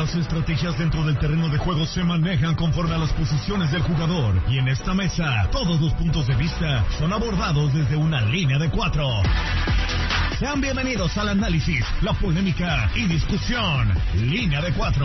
Las estrategias dentro del terreno de juego se manejan conforme a las posiciones del jugador. Y en esta mesa, todos los puntos de vista son abordados desde una línea de 4. Sean bienvenidos al análisis, la polémica y discusión. Línea de 4.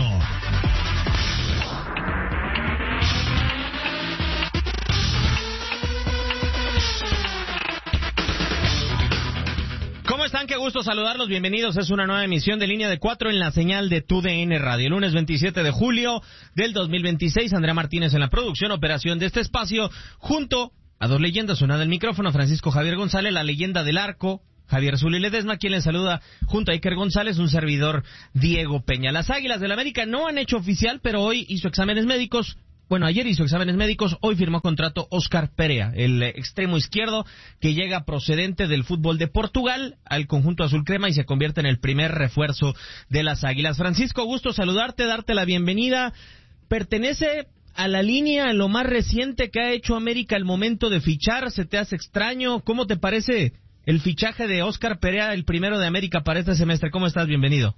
¿Cómo están? Qué gusto saludarlos. Bienvenidos. Es una nueva emisión de Línea de 4 en la señal de TUDN Radio. Lunes 27 de julio del 2026. Andrea Martínez en la producción, operación de este espacio, junto a dos leyendas. Una del micrófono, Francisco Javier González, la leyenda del arco, Javier Zuli Ledesma, quien les saluda junto a Iker González, un servidor, Diego Peña. Las Águilas del América no han hecho oficial, pero hoy hizo exámenes médicos. Bueno, ayer hizo exámenes médicos, hoy firmó contrato Óscar Perea, el extremo izquierdo que llega procedente del fútbol de Portugal al conjunto azul crema y se convierte en el primer refuerzo de las Águilas. Francisco, gusto saludarte, darte la bienvenida. ¿Pertenece a la línea, a lo más reciente que ha hecho América al momento de fichar? ¿Se te hace extraño? ¿Cómo te parece el fichaje de Óscar Perea, el primero de América para este semestre? ¿Cómo estás? Bienvenido.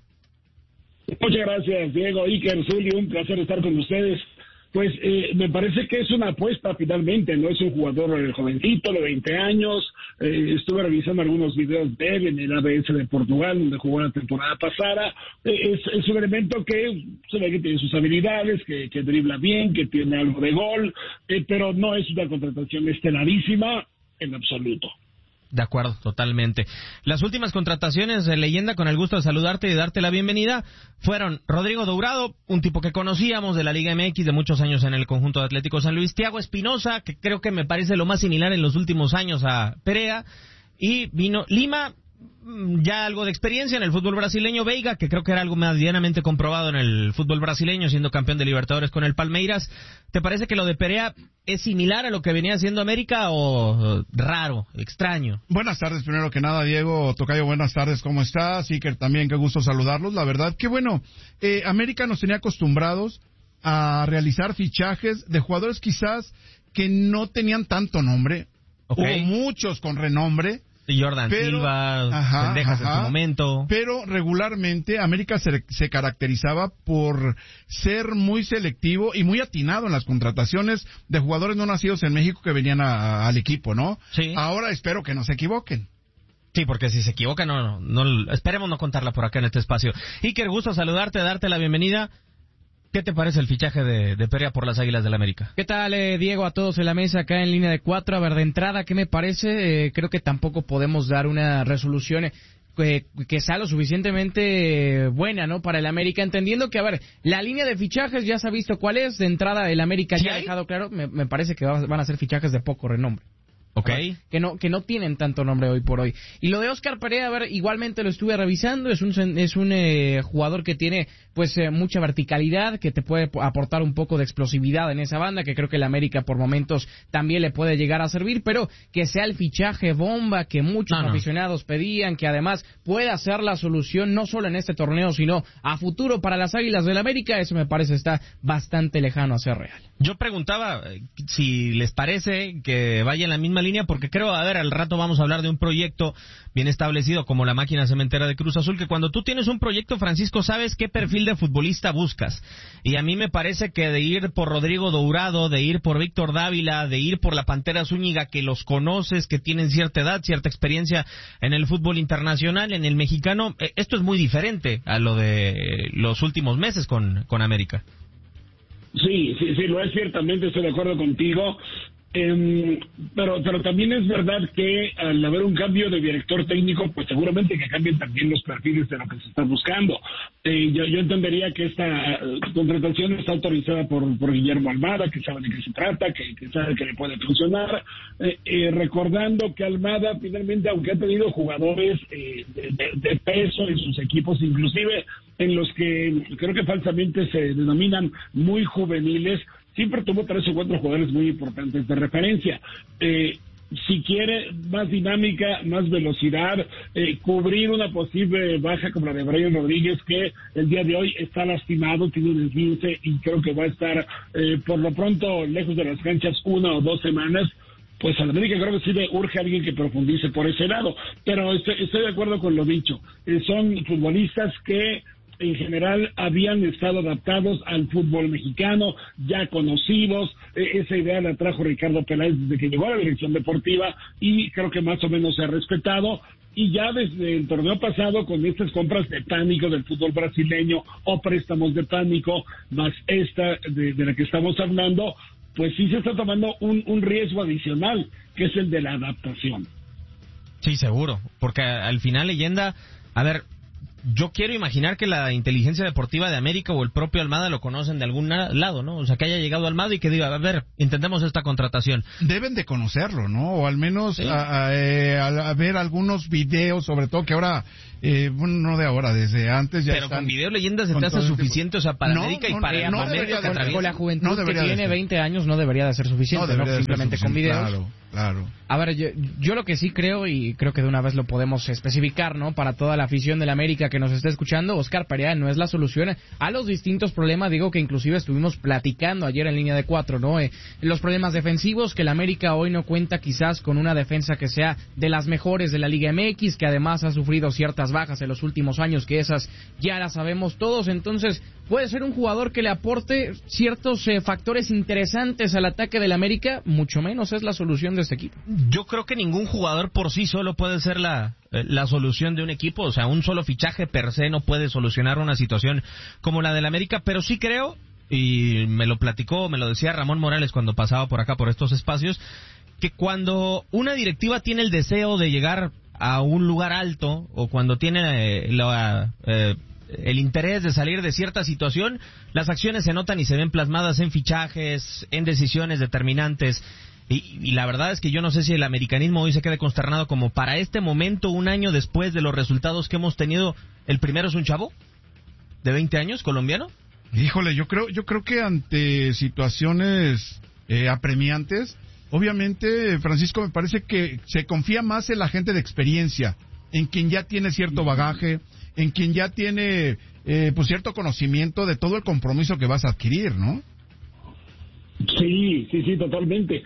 Muchas gracias, Diego, Iker, Zuli, un placer estar con ustedes. Pues me parece que es una apuesta finalmente, no es un jugador jovencito de 20 años. Estuve revisando algunos videos de él en el ABS de Portugal, donde jugó la temporada pasada. Es un elemento que se ve que tiene sus habilidades, que dribla bien, que tiene algo de gol, pero no es una contratación estelarísima en absoluto. De acuerdo, totalmente. Las últimas contrataciones de leyenda, con el gusto de saludarte y de darte la bienvenida, fueron Rodrigo Dourado, un tipo que conocíamos de la Liga MX de muchos años en el conjunto de Atlético San Luis, Thiago Espinosa, que creo que me parece lo más similar en los últimos años a Perea, y vino Lima, ya algo de experiencia en el fútbol brasileño, Veiga, que creo que era algo medianamente comprobado en el fútbol brasileño, siendo campeón de Libertadores con el Palmeiras. ¿Te parece que lo de Perea es similar a lo que venía haciendo América o raro, extraño? Buenas tardes, primero que nada, Diego, tocayo, buenas tardes, ¿cómo estás? Iker también, qué gusto saludarlos, la verdad que bueno, América nos tenía acostumbrados a realizar fichajes de jugadores quizás que no tenían tanto nombre, Okay. o muchos con renombre, Jordan Silva, Pendejas en su momento. Pero regularmente América se caracterizaba por ser muy selectivo y muy atinado en las contrataciones de jugadores no nacidos en México que venían al equipo, ¿no? Sí. Ahora espero que no se equivoquen. Sí, porque si se equivoca, no esperemos no contarla por acá en este espacio. Iker, gusto saludarte, darte la bienvenida. ¿Qué te parece el fichaje de Perea por las Águilas del América? ¿Qué tal, Diego, a todos en la mesa acá en Línea de 4? A ver, de entrada, ¿qué me parece? Creo que tampoco podemos dar una resolución que sea lo suficientemente buena, ¿no? Para el América, entendiendo que, a ver, la línea de fichajes ya se ha visto cuál es. De entrada, el América ya ha dejado claro, me parece que van a ser fichajes de poco renombre. Okay. Que no tienen tanto nombre hoy por hoy. Y lo de Óscar Perea, a ver, igualmente lo estuve revisando, es un jugador que tiene pues mucha verticalidad, que te puede aportar un poco de explosividad en esa banda, que creo que el América por momentos también le puede llegar a servir, pero que sea el fichaje bomba que muchos aficionados pedían, que además pueda ser la solución no solo en este torneo, sino a futuro para las Águilas del América, eso me parece está bastante lejano a ser real. Yo preguntaba si les parece que vaya en la misma línea, porque creo, a ver, al rato vamos a hablar de un proyecto bien establecido como la máquina cementera de Cruz Azul, que cuando tú tienes un proyecto, Francisco, sabes qué perfil de futbolista buscas. Y a mí me parece que de ir por Rodrigo Dourado, de ir por Víctor Dávila, de ir por la Pantera Zúñiga, que los conoces, que tienen cierta edad, cierta experiencia en el fútbol internacional, en el mexicano, esto es muy diferente a lo de los últimos meses con América. Sí, lo es, ciertamente, estoy de acuerdo contigo. Pero también es verdad que al haber un cambio de director técnico, pues seguramente que cambien también los perfiles de lo que se está buscando. Yo entendería que esta contratación está autorizada por Guillermo Almada, que sabe de qué se trata, que sabe que le puede funcionar. Recordando que Almada finalmente, aunque ha tenido jugadores de peso en sus equipos, inclusive en los que creo que falsamente se denominan muy juveniles, siempre tuvo 3 o 4 jugadores muy importantes de referencia. Si quiere más dinámica, más velocidad, cubrir una posible baja como la de Brian Rodríguez, que el día de hoy está lastimado, tiene un esguince y creo que va a estar por lo pronto lejos de las canchas 1 o 2 semanas, pues a la América creo que sí le urge a alguien que profundice por ese lado. Pero estoy de acuerdo con lo dicho. Son futbolistas que en general habían estado adaptados al fútbol mexicano, ya conocidos. Esa idea la trajo Ricardo Peláez desde que llegó a la dirección deportiva y creo que más o menos se ha respetado. Y ya desde el torneo pasado, con estas compras de pánico del fútbol brasileño o préstamos de pánico, más esta de la que estamos hablando, pues sí se está tomando un riesgo adicional, que es el de la adaptación. Sí, seguro, porque al final, Leyenda, a ver, yo quiero imaginar que la inteligencia deportiva de América o el propio Almada lo conocen de algún lado, ¿no? O sea, que haya llegado Almada y que diga, a ver, intentemos esta contratación. Deben de conocerlo, ¿no? O al menos ¿sí? a ver algunos videos, sobre todo que ahora, bueno, no de ahora, desde antes ya. Pero con video, Leyenda, se te hace suficiente, o sea, para América y para el momento que atraviesa. Con la juventud que tiene 20 años no debería de ser suficiente, ¿no? Simplemente con videos. Claro. A ver, yo lo que sí creo, y creo que de una vez lo podemos especificar, ¿no? Para toda la afición de la América que nos está escuchando, Oscar Perea no es la solución a los distintos problemas, digo, que inclusive estuvimos platicando ayer en Línea de 4, ¿no? Los problemas defensivos, que la América hoy no cuenta quizás con una defensa que sea de las mejores de la Liga MX, que además ha sufrido ciertas bajas en los últimos años, que esas ya las sabemos todos. Entonces puede ser un jugador que le aporte ciertos factores interesantes al ataque del América, mucho menos es la solución de este equipo. Yo creo que ningún jugador por sí solo puede ser la solución de un equipo, o sea, un solo fichaje per se no puede solucionar una situación como la del América, pero sí creo, y me lo decía Ramón Morales cuando pasaba por acá por estos espacios, que cuando una directiva tiene el deseo de llegar a un lugar alto, o cuando tiene el interés de salir de cierta situación, las acciones se notan y se ven plasmadas en fichajes, en decisiones determinantes. Y la verdad es que yo no sé si el americanismo hoy se quede consternado como para este momento, un año después de los resultados que hemos tenido. El primero es un chavo de 20 años, colombiano. Híjole, yo creo que ante situaciones apremiantes, obviamente, Francisco, me parece que se confía más en la gente de experiencia, en quien ya tiene cierto bagaje, en quien ya tiene pues cierto conocimiento de todo el compromiso que vas a adquirir, ¿no? Sí, totalmente.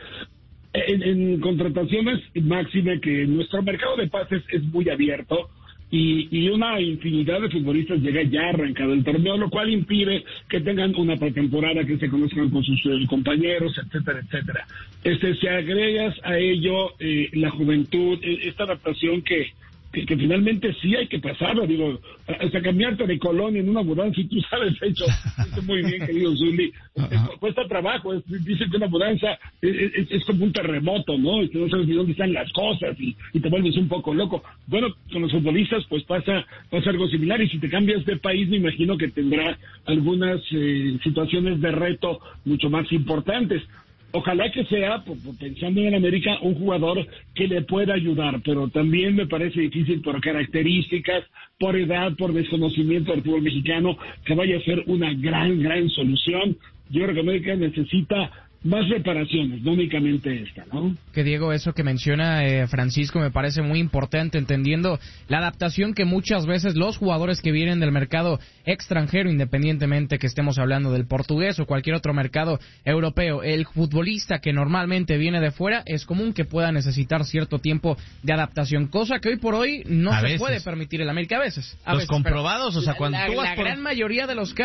En contrataciones, máxime que nuestro mercado de pases es muy abierto y una infinidad de futbolistas llega ya arrancado el torneo, lo cual impide que tengan una pretemporada, que se conozcan con sus compañeros, etcétera. Si agregas a ello la juventud, esta adaptación que finalmente sí hay que pasarlo, digo, hasta cambiarte de colonia en una mudanza, y tú sabes, hecho muy bien, querido Zuli, cuesta trabajo, dicen que una mudanza es como un terremoto, ¿no? Y que no sabes ni dónde están las cosas y te vuelves un poco loco. Bueno, con los futbolistas pues pasa algo similar, y si te cambias de país me imagino que tendrá algunas situaciones de reto mucho más importantes. Ojalá que sea, pensando en América, un jugador que le pueda ayudar, pero también me parece difícil por características, por edad, por desconocimiento del fútbol mexicano, que vaya a ser una gran solución. Yo creo que América necesita más reparaciones, no únicamente esta, ¿no? Que Diego, eso que menciona Francisco me parece muy importante, entendiendo la adaptación que muchas veces los jugadores que vienen del mercado extranjero, independientemente que estemos hablando del portugués o cualquier otro mercado europeo, el futbolista que normalmente viene de fuera, es común que pueda necesitar cierto tiempo de adaptación, cosa que hoy por hoy no se puede permitir en la América a veces. Los comprobados, o sea, cuando tú vas la gran mayoría de los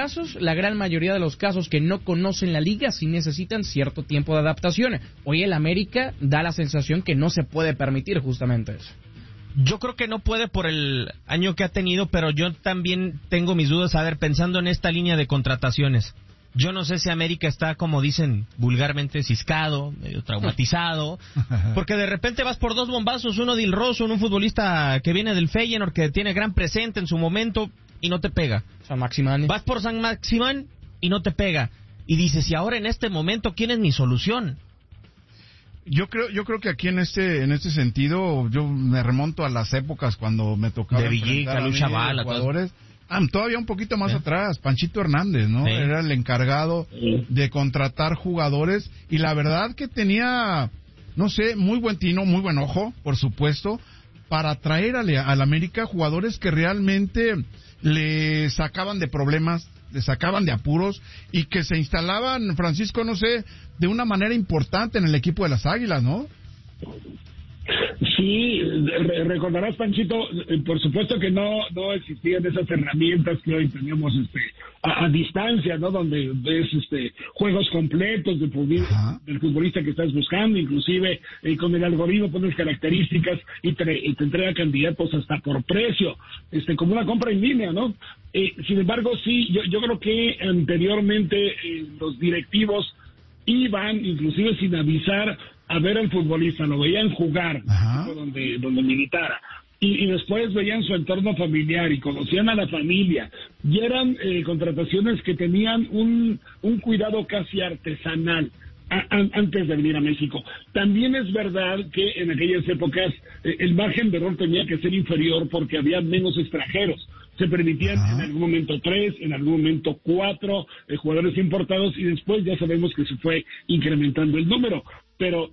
casos que no conocen la liga sí necesitan cierto tiempo de adaptación. Hoy el América da la sensación que no se puede permitir justamente eso. Yo creo que no puede por el año que ha tenido, pero yo también tengo mis dudas. A ver, pensando en esta línea de contrataciones, yo no sé si América está, como dicen vulgarmente, ciscado, medio traumatizado, porque de repente vas por dos bombazos, uno de Ilroso, un futbolista que viene del Feyenoord, que tiene gran presente en su momento, y no te pega. San Maximán. Vas por San Maximán y no te pega. Y dices, y ahora en este momento, ¿quién es mi solución? Yo creo que aquí en este sentido, yo me remonto a las épocas cuando me tocaba de Villica, Lucha Bala, jugadores. Todavía un poquito más atrás, Panchito Hernández, ¿no? Sí. Era el encargado de contratar jugadores, y la verdad que tenía, no sé, muy buen tino, muy buen ojo, por supuesto, para traer al América jugadores que realmente le sacaban de problemas, le sacaban de apuros, y que se instalaban, Francisco, no sé, de una manera importante en el equipo de las Águilas, ¿no? Sí, recordarás, Panchito, por supuesto que no existían esas herramientas que hoy tenemos a distancia, ¿no? Donde ves juegos completos del futbolista que estás buscando, inclusive con el algoritmo pones características y te entrega candidatos hasta por precio, como una compra en línea, ¿no? Sin embargo, sí, yo creo que anteriormente los directivos iban, inclusive sin avisar, a ver al futbolista, lo veían jugar donde militara. Y después veían su entorno familiar y conocían a la familia. Y eran contrataciones que tenían un cuidado casi artesanal antes de venir a México. También es verdad que en aquellas épocas el margen de error tenía que ser inferior porque había menos extranjeros. Se permitían en algún momento 3, en algún momento 4 jugadores importados y después ya sabemos que se fue incrementando el número. Pero